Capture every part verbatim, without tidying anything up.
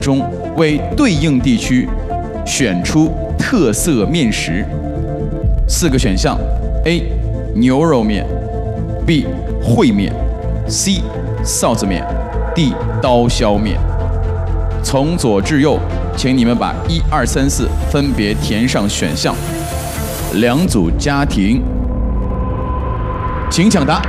中为对应地区选出特色面食。四个选项 ：A. 牛肉面 ，B. 烩面 ，C. 臊子面 ，D. 刀削面。从左至右，请你们把一二三四分别填上选项。两组家庭，请抢答。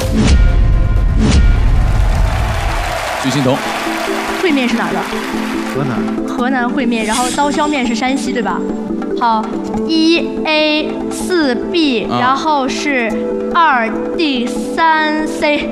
徐欣彤， 烩面是哪儿的？ 河南。 河南烩面，然后刀削面是山西，对吧？好，一 A 四 B，、啊、然后是二 D 三 C。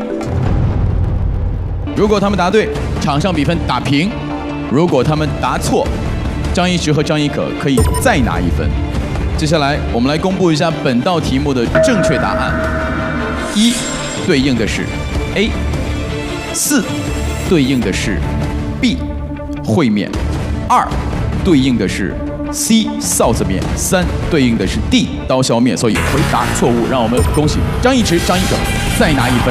如果他们答对，场上比分打平；如果他们答错，张一驰和张一可可以再拿一分。接下来，我们来公布一下本道题目的正确答案。一对应的是 A， 四对应的是 B， 烩面；二对应的是 C， 臊子面；三对应的是 D， 刀削面。所以回答错误，让我们恭喜张一驰、张一可再拿一分。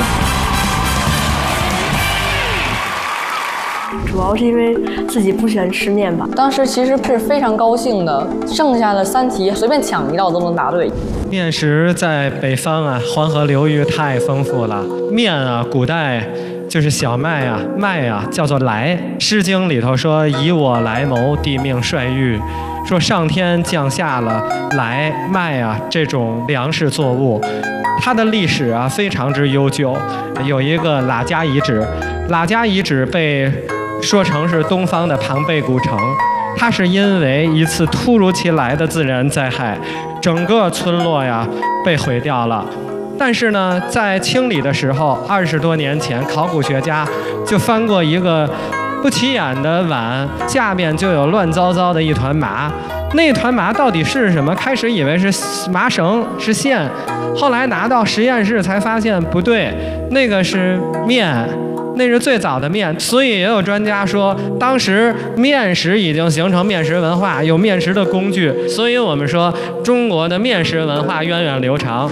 主要是因为自己不喜欢吃面吧。 当时其实是非常高兴的，剩下的三题随便抢一道都能答对。 面食在北方啊，黄河流域太丰富了。面啊，古代就是小麦啊，麦啊叫做来。《诗经》里头说：“以我来谋，地命率域。”说上天降下了来麦啊这种粮食作物。它的历史啊非常之悠久，有一个喇家遗址，喇家遗址被说成是东方的庞贝古城，它是因为一次突如其来的自然灾害，整个村落呀被毁掉了。但是呢，在清理的时候，二十多年前，考古学家就翻过一个不起眼的碗，下面就有乱糟糟的一团麻。那团麻到底是什么？开始以为是麻绳，是线，后来拿到实验室才发现不对，那个是面。那是最早的面，所以也有专家说，当时面食已经形成面食文化，有面食的工具，所以我们说中国的面食文化源远流长。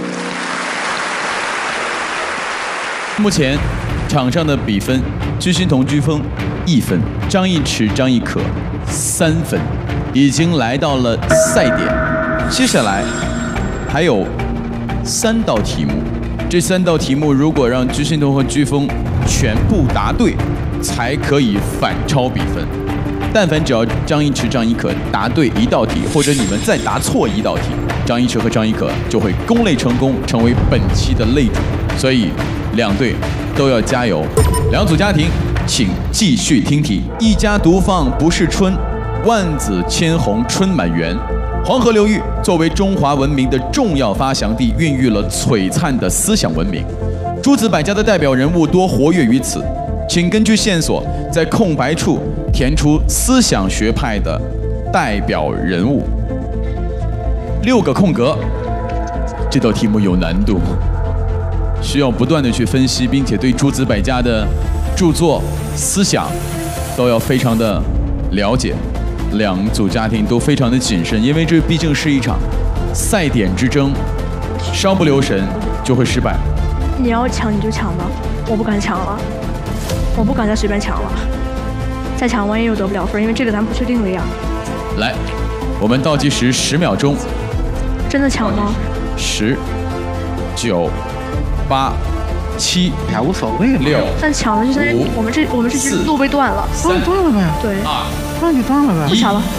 目前场上的比分：居欣彤、居峰一分，张一驰、张一可三分，已经来到了赛点。接下来还有三道题目，这三道题目如果让居欣彤和居峰全部答对，才可以反超比分。但凡只要张一驰、张一可答对一道题，或者你们再答错一道题，张一驰和张一可就会攻擂成功，成为本期的擂主。所以两队都要加油。两组家庭，请继续听题。一家独放不是春，万紫千红春满园。黄河流域作为中华文明的重要发祥地，孕育了璀璨的思想文明。诸子百家的代表人物多活跃于此，请根据线索在空白处填出思想学派的代表人物。六个空格，这道题目有难度，需要不断的去分析，并且对诸子百家的著作、思想都要非常的了解。两组家庭都非常的谨慎，因为这毕竟是一场赛点之争，稍不留神就会失败。 你要抢你就抢吧，我不敢抢了，我不敢再随便抢了，再抢万一又得不了分，因为这个咱不确定的呀。 来，我们倒计时十秒钟。 真的抢吗？ 十、九、八、七， 哎呀，无所谓了。 六， 但抢了就相当于我们这我们这局路被断了。 断断了呗。 对。 二， 断就断了呗。 不抢了。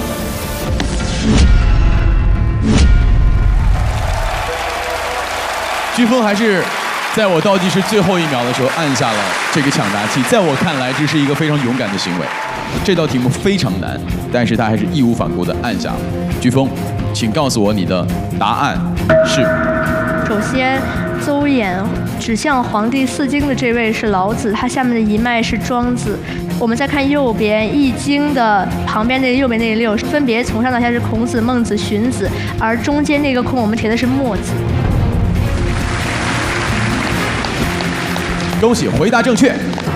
飓风还是在我倒计时最后一秒的时候按下了这个抢答器，在我看来，这是一个非常勇敢的行为。这道题目非常难，但是他还是义无反顾地按下了。飓风，请告诉我你的答案是。 首先，邹衍指向黄帝四经的这位是老子，他下面的一脉是庄子。我们再看右边《易经》的旁边那个右边那个六，分别从上到下是孔子、孟子、荀子，而中间那个空我们填的是墨子。 恭喜，回答正确。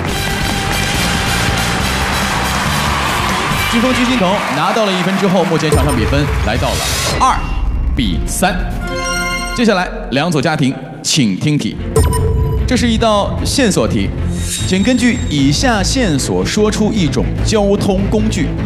飓风、居欣彤拿到了一分之后，目前场上比分来到了二比三。接下来两组家庭，请听题。这是一道线索题， 请根据以下线索说出一种交通工具。